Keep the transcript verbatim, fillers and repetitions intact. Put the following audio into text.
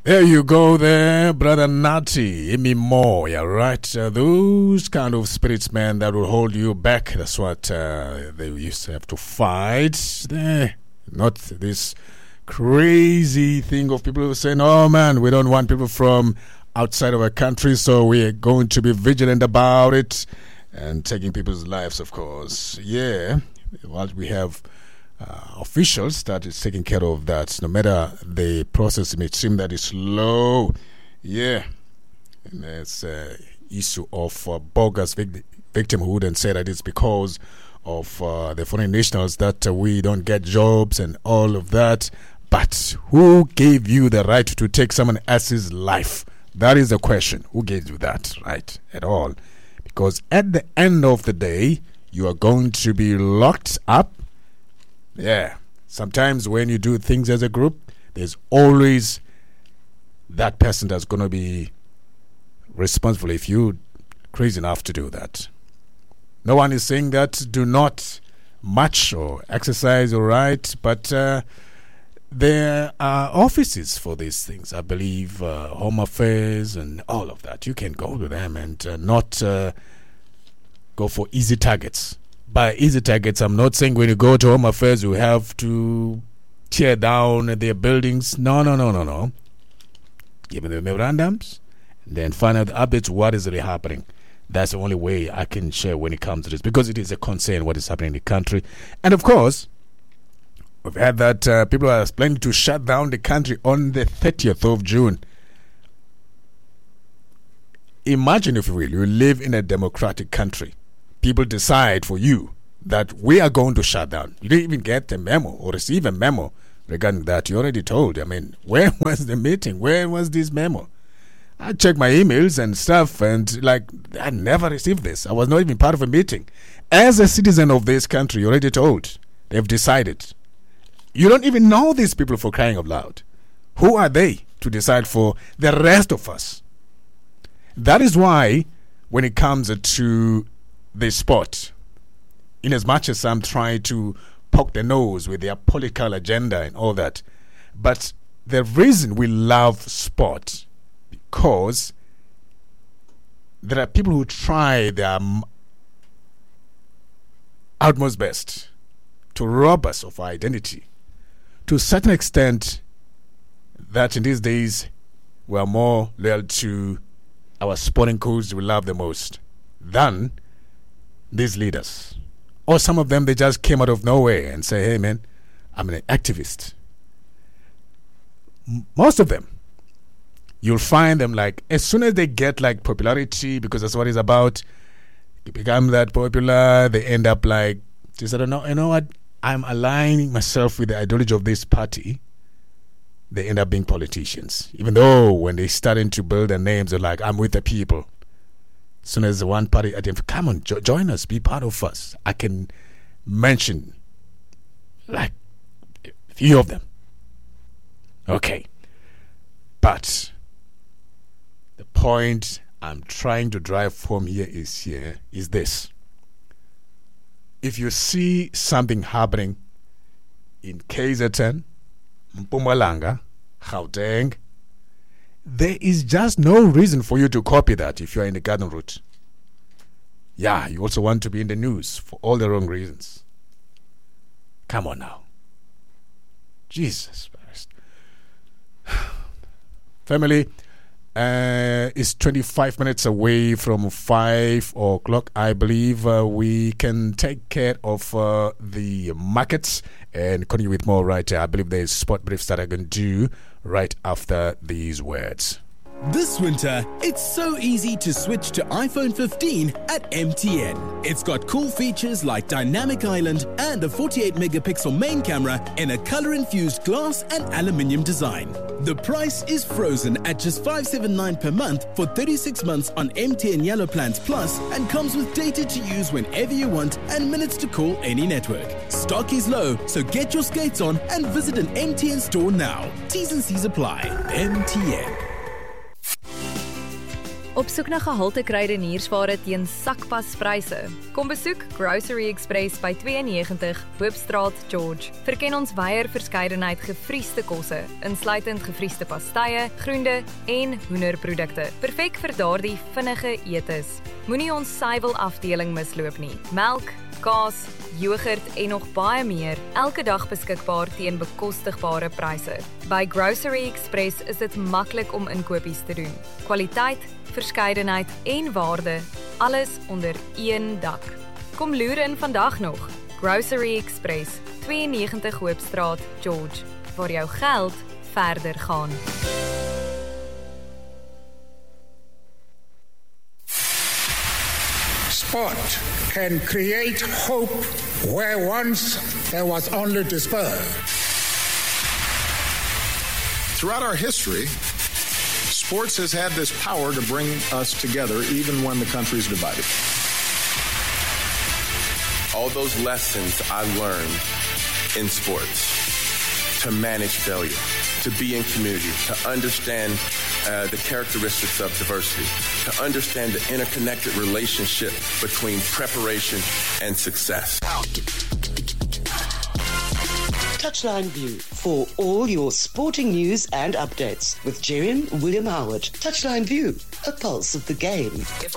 There you go there, Brother Nati, Imi Mo, yeah, right? Uh, those kind of spirits, man, that will hold you back. That's what uh, they used to have to fight. There, not this crazy thing of people who are saying, oh, man, we don't want people from outside of our country, so we're going to be vigilant about it and taking people's lives, of course. Yeah, well, we have uh, officials that is taking care of that. No matter the process may seem that it's slow. Yeah, and it's an issue of uh, bogus vic- victimhood, and say that it's because of uh, the foreign nationals that uh, we don't get jobs and all of that. But who gave you the right to take someone else's life? That is the question. Who gave you that right at all? Because at the end of the day, you are going to be locked up. Yeah. Sometimes when you do things as a group, there's always that person that's going to be responsible if you're crazy enough to do that. No one is saying that do not march or exercise, all right, but uh, there are offices for these things. I believe uh, Home Affairs and all of that. You can go to them and uh, not uh, go for easy targets. By easy targets, I'm not saying when you go to Home Affairs you have to tear down their buildings. No, no, no, no, no. Give them the memorandums and then find out the updates, what is really happening. That's the only way I can share when it comes to this, because it is a concern what is happening in the country. And of course, we've had that uh, people are planning to shut down the country on the thirtieth of June. Imagine, if you will, you live in a democratic country. People decide for you that we are going to shut down. You didn't even get a memo or receive a memo regarding that. You already told. I mean, where was the meeting? Where was this memo? I checked my emails and stuff, and like, I never received this. I was not even part of a meeting. As a citizen of this country, you're already told. They've decided. You don't even know these people, for crying out loud. Who are they to decide for the rest of us? That is why, when it comes to the sport, in as much as I'm trying to poke the nose with their political agenda and all that, but the reason we love sport, because there are people who try their utmost best to rob us of our identity. To a certain extent, that in these days we are more loyal to our sporting codes we love the most than these leaders. Or some of them, they just came out of nowhere and say, hey man, I'm an activist. M- most of them, you'll find them like, as soon as they get like popularity, because that's what it's about, they become that popular, they end up like, just, I don't know, you know what, I'm aligning myself with the ideology of this party. They end up being politicians. Even though when they starting to build their names, they're like, I'm with the people. As soon as the one party identifies, come on, jo- join us, be part of us. I can mention like a few of them. Okay. But the point I'm trying to drive home here is here is this. If you see something happening in K Z N, Mpumalanga, Gauteng, there is just no reason for you to copy that if you are in the garden route. Yeah, you also want to be in the news for all the wrong reasons. Come on now. Jesus Christ. Family, uh, is twenty-five minutes away from five o'clock. I believe uh, we can take care of uh, the markets and continue with more right here. I believe there's spot briefs that I can do right after these words. This winter, it's so easy to switch to iPhone fifteen at M T N. It's got cool features like Dynamic Island and a forty-eight megapixel main camera in a color-infused glass and aluminium design. The price is frozen at just five hundred seventy-nine dollars per month for thirty-six months on M T N Yellow Plans Plus, and comes with data to use whenever you want and minutes to call any network. Stock is low, so get your skates on and visit an M T N store now. T's and C's apply. M T N. Op soek na gehalte kruideniersware teen sakpaspryse. Kom besoek Grocery Express by twee negentig Hoopstraat, George. Verken ons wyeer verskeidenheid gefriesde kosse, insluitend gefriesde pastye, groente en hoenderprodukte. Perfek vir daardie vinnige etes. Moenie ons suiwel afdeling misloop nie. Melk, kaas, yoghurt en nog baie meer, elke dag beskikbaar teen bekostigbare pryse. By Grocery Express is dit maklik om inkopies te doen. Kwaliteit, verskeidenheid en waarde, alles onder een dak. Kom loer in vandag nog. Grocery Express, twee negentig Hoopstraat, George, waar jou geld verder gaan. Sport can create hope where once there was only despair. Throughout our history, sports has had this power to bring us together even when the country is divided. All those lessons I learned in sports, to manage failure, to be in community, to understand uh, the characteristics of diversity, to understand the interconnected relationship between preparation and success. Touchline View for all your sporting news and updates with Jerry William Howard. Touchline View, a pulse of the game. If